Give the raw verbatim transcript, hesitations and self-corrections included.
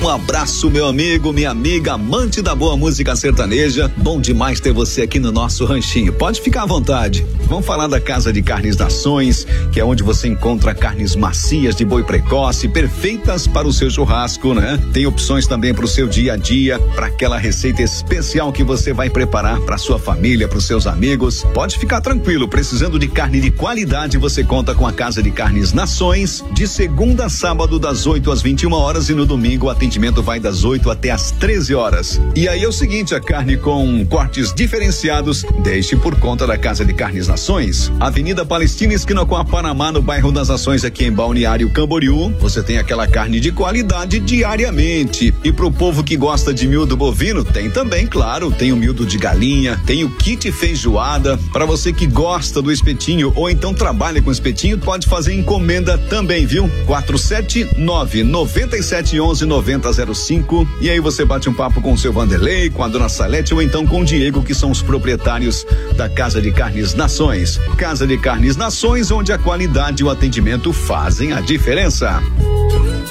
Um abraço, meu amigo, minha amiga, amante da boa música sertaneja. Bom demais ter você aqui no nosso ranchinho. Pode ficar à vontade. Vamos falar da Casa de Carnes Nações, que é onde você encontra carnes macias de boi precoce, perfeitas para o seu churrasco, né? Tem opções também para o seu dia a dia, para aquela receita especial que você vai preparar para sua família, para os seus amigos. Pode ficar tranquilo, precisando de carne de qualidade, você conta com a Casa de Carnes Nações, de segunda a sábado das oito às vinte e uma horas e no domingo o atendimento vai das oito até às treze horas. E aí é o seguinte, a carne com cortes diferenciados, deixe por conta da Casa de Carnes Nações. Avenida Palestina, esquina com a Panamá, no bairro das Nações, aqui em Balneário Camboriú. Você tem aquela carne de qualidade diariamente. E pro povo que gosta de miúdo bovino, tem também, claro, tem o miúdo de galinha, tem o kit feijoada. Para você que gosta do espetinho ou então trabalha com espetinho, pode fazer encomenda também, viu? quatro sete nove, nove sete um um, nove zero zero cinco. E aí você bate um papo com o seu Vanderlei, com a dona Salete ou então com o Diego, que são os proprietários da Casa de Carnes Nações. Casa de Carnes Nações, onde a qualidade e o atendimento fazem a diferença.